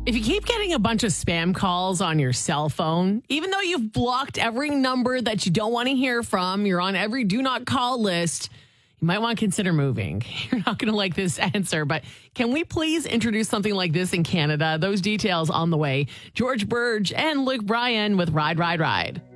If you keep getting a bunch of spam calls on your cell phone, even though you've blocked every number that you don't want to hear from, you're on every do not call list, you might want to consider moving. You're not going to like this answer, but can we please introduce something like this in Canada? Those details on the way. George Burge and Luke Bryan with Ride, Ride, Ride.